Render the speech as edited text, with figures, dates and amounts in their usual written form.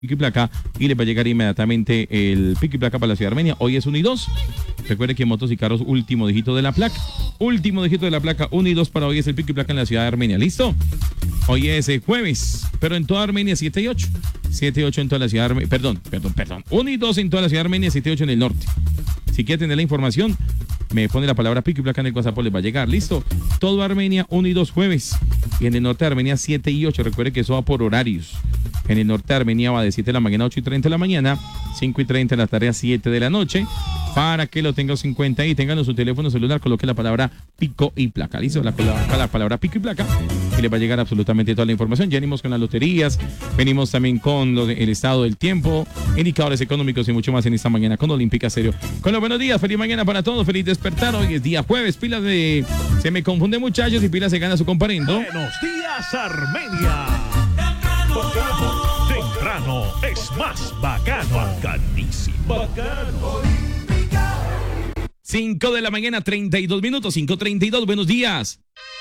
pico y placa y le va a llegar inmediatamente el pico y placa para la ciudad de Armenia. Hoy es 1 y 2. Recuerde que en motos y carros, último dígito de la placa. Último dígito de la placa, 1 y 2 para hoy es el pico y placa en la ciudad de Armenia. ¿Listo? Hoy es jueves, pero en toda Armenia 7 y 8. 7 y 8 en toda la ciudad de Armenia. Perdón. 1 y 2 en toda la ciudad de Armenia, 7 y 8 en el norte. Si quiere tener la información, me pone la palabra pico y placa en el WhatsApp, les va a llegar. ¿Listo? Todo Armenia, 1 y 2 jueves. Y en el norte de Armenia, 7 y 8. Recuerde que eso va por horarios. En el norte de Armenia va de 7 de la mañana a 8 y 30 de la mañana, 5 y 30 de la tarde a 7 de la noche. Para que lo tenga 50 y tengan en su teléfono celular, coloque la palabra pico y placa. ¿Listo? La palabra pico y placa y le va a llegar absolutamente toda la información. Ya venimos con las loterías, venimos también con el estado del tiempo, indicadores económicos y mucho más en esta mañana con Olímpica Serio. Con los buenos días, feliz mañana para todos, feliz despertar. Hoy es día jueves, pilas de... Se me confunde muchachos y pilas se gana su comparendo. Buenos días, Armenia. Temprano es más bacano. Bacanísimo. Bacano. 5 de la mañana, 32 minutos, 5:32, buenos días.